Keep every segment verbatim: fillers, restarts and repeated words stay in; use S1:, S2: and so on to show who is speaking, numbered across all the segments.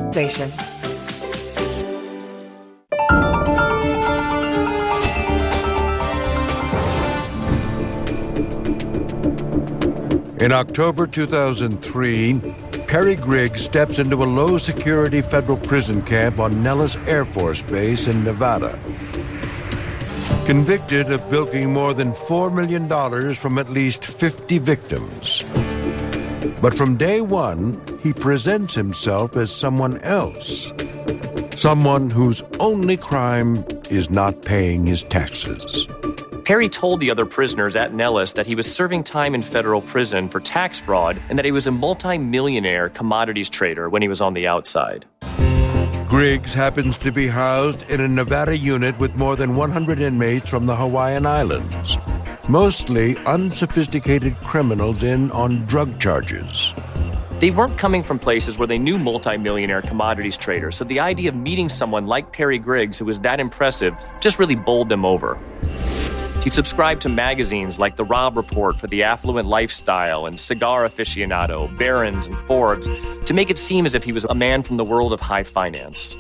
S1: In October two thousand three, Perry Griggs steps into a low-security federal prison camp on Nellis Air Force Base in Nevada. Convicted of bilking more than four million dollars from at least fifty victims. But from day one, he presents himself as someone else. Someone whose only crime is not paying his taxes.
S2: Perry told the other prisoners at Nellis that he was serving time in federal prison for tax fraud and that he was a multi-millionaire commodities trader when he was on the outside.
S1: Griggs happens to be housed in a Nevada unit with more than one hundred inmates from the Hawaiian Islands, mostly unsophisticated criminals in on drug charges.
S2: They weren't coming from places where they knew multi-millionaire commodities traders, so the idea of meeting someone like Perry Griggs, who was that impressive, just really bowled them over. He subscribed to magazines like The Robb Report for the affluent lifestyle and Cigar Aficionado, Barron's, and Forbes to make it seem as if he was a man from the world of high finance.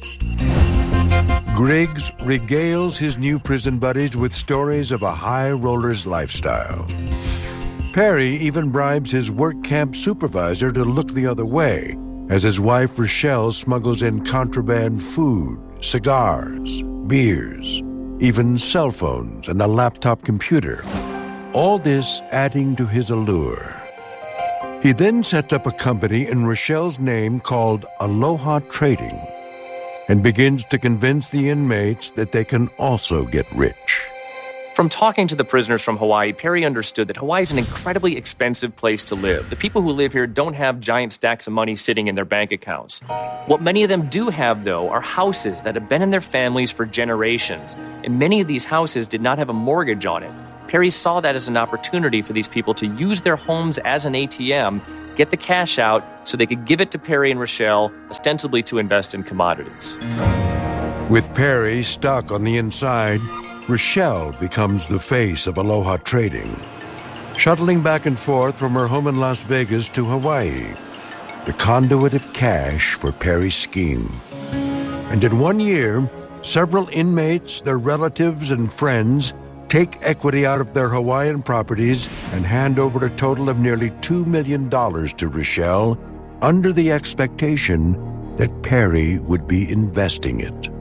S1: Griggs regales his new prison buddies with stories of a high roller's lifestyle. Perry even bribes his work camp supervisor to look the other way as his wife Rochelle smuggles in contraband food, cigars, beers, even cell phones and a laptop computer, all this adding to his allure. He then sets up a company in Rochelle's name called Aloha Trading and begins to convince the inmates that they can also get rich.
S2: From talking to the prisoners from Hawaii, Perry understood that Hawaii is an incredibly expensive place to live. The people who live here don't have giant stacks of money sitting in their bank accounts. What many of them do have, though, are houses that have been in their families for generations, and many of these houses did not have a mortgage on it. Perry saw that as an opportunity for these people to use their homes as an A T M, get the cash out so they could give it to Perry and Rochelle, ostensibly to invest in commodities.
S1: With Perry stuck on the inside, Rochelle becomes the face of Aloha Trading, shuttling back and forth from her home in Las Vegas to Hawaii, the conduit of cash for Perry's scheme. And in one year, several inmates, their relatives, and friends take equity out of their Hawaiian properties and hand over a total of nearly two million dollars to Rochelle under the expectation that Perry would be investing it.